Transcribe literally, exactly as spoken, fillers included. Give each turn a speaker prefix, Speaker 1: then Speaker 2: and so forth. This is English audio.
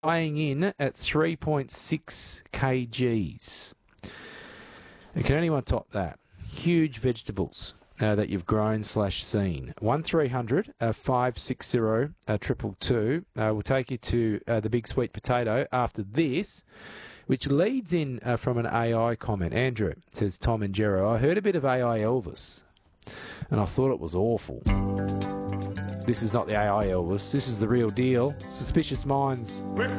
Speaker 1: weighing in at three point six kilograms. Can anyone top that? Huge vegetables uh, that you've grown slash seen. one three hundred five six zero two two two uh, will take you to uh, the big sweet potato after this, which leads in uh, from an A I comment. Andrew says, Tom and Jero, I heard a bit of A I Elvis, and I thought it was awful. This is not the A I Elvis. This is the real deal. Suspicious Minds.
Speaker 2: We're